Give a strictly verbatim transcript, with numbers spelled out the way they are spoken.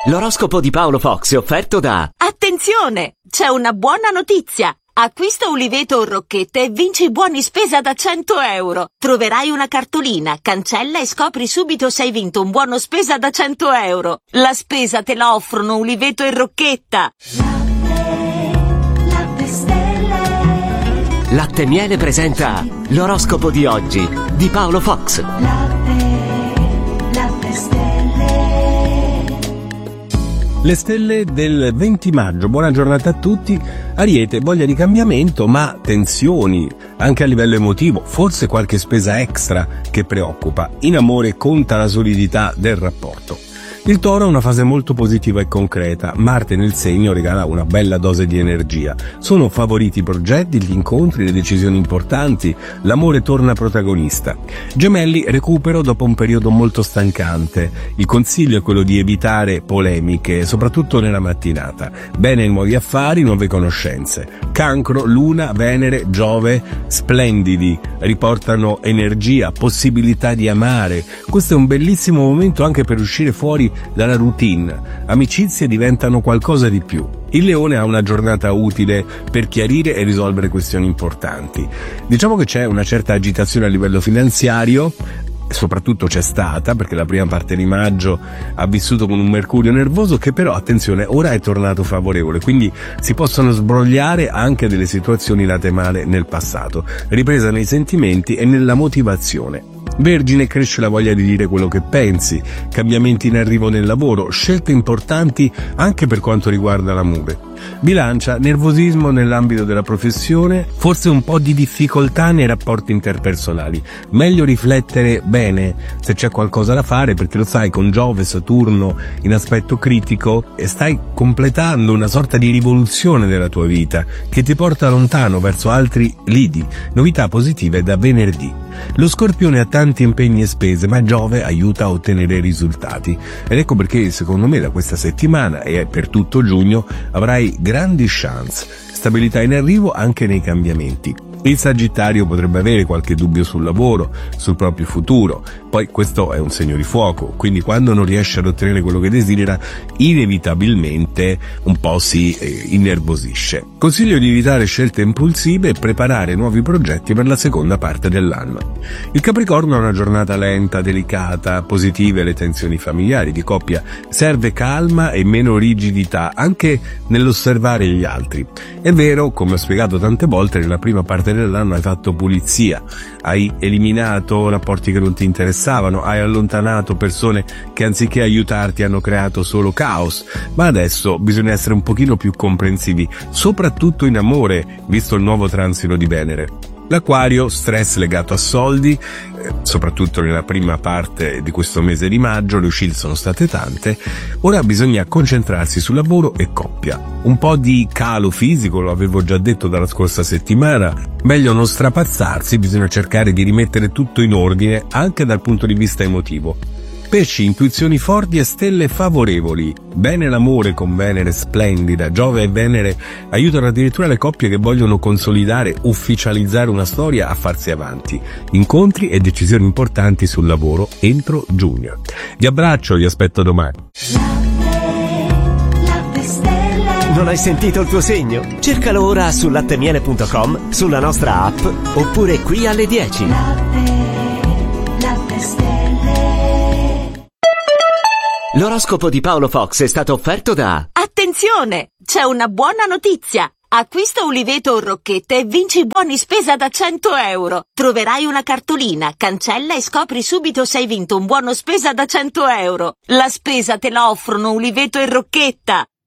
L'oroscopo di Paolo Fox è offerto da... Attenzione! C'è una buona notizia! Acquista Uliveto o Rocchette e vinci buoni spesa da cento euro. Troverai una cartolina, cancella e scopri subito se hai vinto un buono spesa da cento euro. La spesa te la offrono Uliveto e Rocchetta. Latte, latte stelle. Latte Miele presenta l'oroscopo di oggi di Paolo Fox. Latte, latte stelle. Le stelle del venti maggio, buona giornata a tutti. Ariete, voglia di cambiamento ma tensioni, anche a livello emotivo, forse qualche spesa extra che preoccupa. In amore conta la solidità del rapporto. Il Toro ha una fase molto positiva e concreta, Marte nel segno regala una bella dose di energia. Sono favoriti i progetti, gli incontri, le decisioni importanti, l'amore torna protagonista. Gemelli, recupero dopo un periodo molto stancante. Il consiglio è quello di evitare polemiche, soprattutto nella mattinata. Bene nuovi affari, nuove conoscenze. Cancro, Luna, Venere, Giove, splendidi, riportano energia, possibilità di amare. Questo è un bellissimo momento anche per uscire fuori dalla routine. Amicizie diventano qualcosa di più. Il Leone ha una giornata utile per chiarire e risolvere questioni importanti. Diciamo che c'è una certa agitazione a livello finanziario, soprattutto c'è stata perché la prima parte di maggio ha vissuto con un mercurio nervoso che però, attenzione, ora è tornato favorevole, quindi si possono sbrogliare anche delle situazioni nate male nel passato. Ripresa nei sentimenti e nella motivazione. Vergine, cresce la voglia di dire quello che pensi, cambiamenti in arrivo nel lavoro, scelte importanti anche per quanto riguarda l'amore. Bilancia, nervosismo nell'ambito della professione, forse un po' di difficoltà nei rapporti interpersonali. Meglio riflettere bene se c'è qualcosa da fare, perché lo sai, con Giove, Saturno in aspetto critico, e stai completando una sorta di rivoluzione della tua vita che ti porta lontano verso altri lidi. Novità positive da venerdì. Lo Scorpione ha tanti impegni e spese, ma Giove aiuta a ottenere risultati. Ed ecco perché, secondo me, da questa settimana e per tutto giugno avrai grandi chance. Stabilità in arrivo anche nei cambiamenti. Il Sagittario potrebbe avere qualche dubbio sul lavoro, sul proprio futuro. Poi questo è un segno di fuoco, quindi quando non riesce ad ottenere quello che desidera, inevitabilmente un po' si eh, innervosisce. Consiglio di evitare scelte impulsive e preparare nuovi progetti per la seconda parte dell'anno. Il Capricorno ha una giornata lenta, delicata, positive le tensioni familiari di coppia. Serve calma e meno rigidità anche nell'osservare gli altri. È vero, come ho spiegato tante volte, nella prima parte dell'anno hai fatto pulizia, hai eliminato rapporti che non ti interessavano, hai allontanato persone che anziché aiutarti hanno creato solo caos, ma adesso bisogna essere un pochino più comprensivi, soprattutto in amore, visto il nuovo transito di Venere. L'Acquario, stress legato a soldi, eh, soprattutto nella prima parte di questo mese di maggio, le uscite sono state tante, ora bisogna concentrarsi sul lavoro e coppia. Un po' di calo fisico, lo avevo già detto dalla scorsa settimana, meglio non strapazzarsi, bisogna cercare di rimettere tutto in ordine anche dal punto di vista emotivo. Pesci, intuizioni forti e stelle favorevoli. Bene l'amore con Venere splendida. Giove e Venere aiutano addirittura le coppie che vogliono consolidare, ufficializzare una storia a farsi avanti. Incontri e decisioni importanti sul lavoro entro giugno. Vi abbraccio, vi aspetto domani. Latte, latte stelle. Non hai sentito il tuo segno? Cercalo ora su lattemiele punto com, sulla nostra app oppure qui alle dieci. Latte, latte stelle. L'oroscopo di Paolo Fox è stato offerto da... Attenzione! C'è una buona notizia! Acquista Uliveto o Rocchette e vinci buoni spesa da cento euro. Troverai una cartolina, cancella e scopri subito se hai vinto un buono spesa da cento euro. La spesa te la offrono Uliveto e Rocchetta.